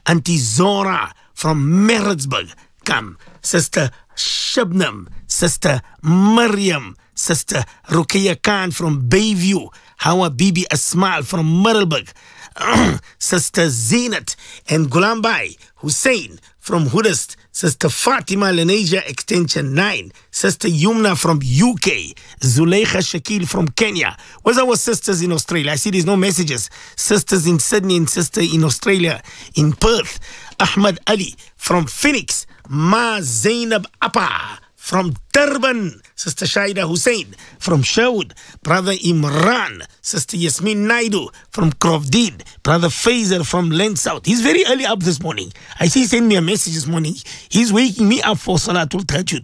Auntie Zora from Maritzburg. Come. Sister Shabnam, Sister Maryam, Sister Ruqayya Khan from Bayview, Hawa Bibi Asmal from Middelburg, Sister Zainat and Gulambai Hussein from Hudest, Sister Fatima Lenasia Extension 9, Sister Yumna from UK, Zuleika Shakil from Kenya. Where's our sisters in Australia? I see there's no messages. Sisters in Sydney and sister in Australia, in Perth. Ahmad Ali from Phoenix. Ma Zainab Appa from Durban, Sister Shaida Hussein from Sherwood, Brother Imran, Sister Yasmin Naidu from Croftdeed, Brother Faisal from Land South. He's very early up this morning. I see he sent me a message this morning. He's waking me up for Salatul Tahajjud.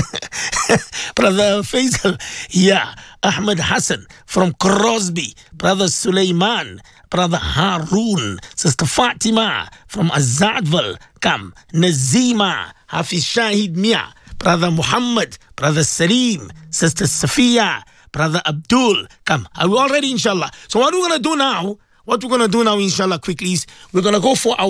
Brother Faisal, yeah. Ahmed Hassan from Crosby, Brother Suleiman, Brother Haroon, Sister Fatima from Azadval, come, Nazima, Hafiz Shahid Mia, Brother Muhammad, Brother Salim, Sister Safiya, Brother Abdul, come. Are we all ready, inshallah? So what we're going to do now, inshallah, quickly is we're going to go for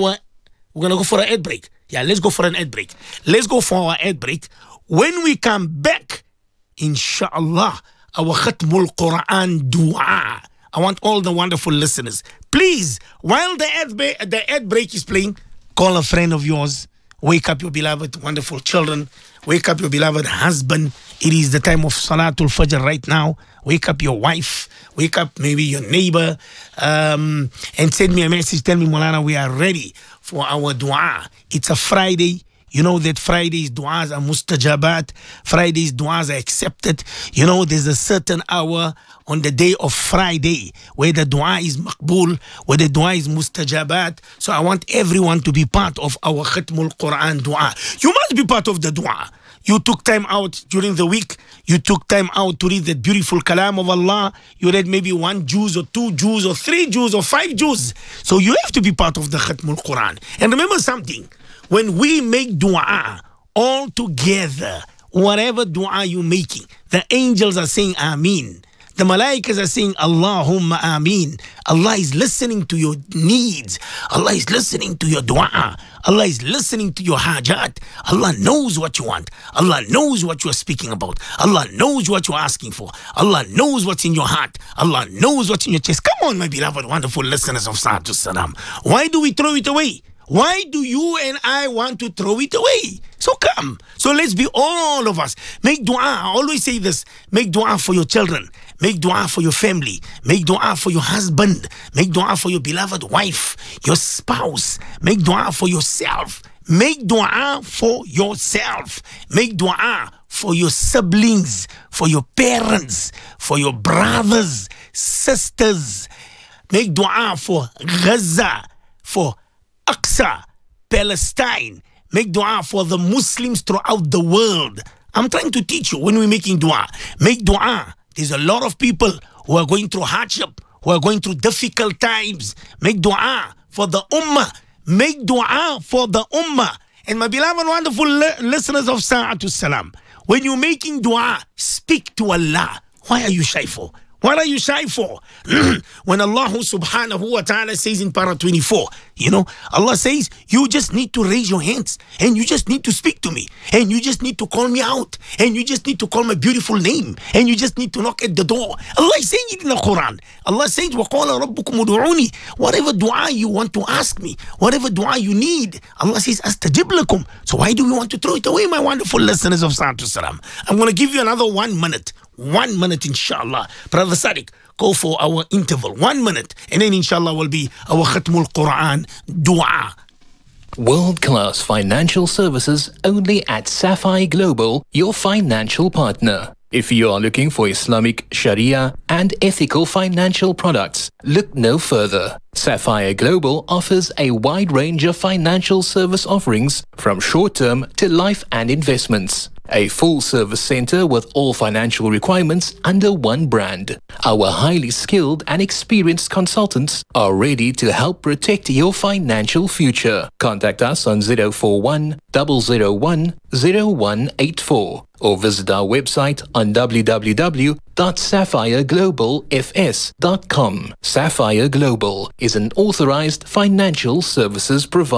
an ad break. Yeah, let's go for an ad break. Let's go for our ad break. When we come back, inshallah, our Khatmul Quran dua. I want all the wonderful listeners, please, while the ad break is playing, call a friend of yours. Wake up your beloved, wonderful children. Wake up your beloved husband. It is the time of Salatul Fajr right now. Wake up your wife. Wake up maybe your neighbor. And send me a message. Tell me, Maulana, we are ready for our dua. It's a Friday. You know that Friday's du'as are mustajabat. Friday's du'as are accepted. You know, there's a certain hour on the day of Friday where the du'a is maqbool, where the du'a is mustajabat. So I want everyone to be part of our Khatmul Quran du'a. You must be part of the du'a. You took time out during the week. You took time out to read the beautiful kalam of Allah. You read maybe 1 juz or 2 juz or 3 juz or 5 juz. So you have to be part of the Khatmul Quran. And remember something. When we make dua all together, whatever dua you're making, the angels are saying Ameen. The malaikas are saying Allahumma Ameen. Allah is listening to your needs. Allah is listening to your dua. Allah is listening to your hajat. Allah knows what you want. Allah knows what you are speaking about. Allah knows what you're asking for. Allah knows what's in your heart. Allah knows what's in your chest. Come on, my beloved, wonderful listeners of Salatul Salam. Why do we throw it away? Why do you and I want to throw it away? So come. So let's be all of us. Make dua. I always say this. Make dua for your children. Make dua for your family. Make dua for your husband. Make dua for your beloved wife, your spouse. Make dua for yourself. Make dua for yourself. Make dua for your siblings, for your parents, for your brothers, sisters. Make dua for Gaza, for Aqsa, Palestine. Make dua for the Muslims throughout the world. I'm trying to teach you when we're making dua. Make dua. There's a lot of people who are going through hardship, who are going through difficult times. Make dua for the ummah. Make dua for the ummah. And my beloved, wonderful listeners of Sa'atul Salam, when you're making dua, speak to Allah. Why are you shy for? What are you shy for? When Allah subhanahu wa ta'ala says in para 24, you know, Allah says, you just need to raise your hands and you just need to speak to me and you just need to call me out and you just need to call my beautiful name and you just need to knock at the door. Allah is saying it in the Quran. Allah says, وَقَالَ رَبُّكُمُ ud'uni. Whatever dua you want to ask me, whatever dua you need, Allah says, astajib lakum. So why do we want to throw it away, my wonderful listeners of Salatul Salam? I'm going to give you another 1 minute. 1 minute, inshallah. Brother Sadiq, go for our interval. 1 minute. And then, inshallah, will be our Khatmul Quran dua. World-class financial services only at Sapphire Global, your financial partner. If you are looking for Islamic Sharia and ethical financial products, look no further. Sapphire Global offers a wide range of financial service offerings from short-term to life and investments. A full-service center with all financial requirements under one brand. Our highly skilled and experienced consultants are ready to help protect your financial future. Contact us on 041 001 0184 or visit our website on www.sapphireglobalfs.com. Sapphire Global is an authorized financial services provider.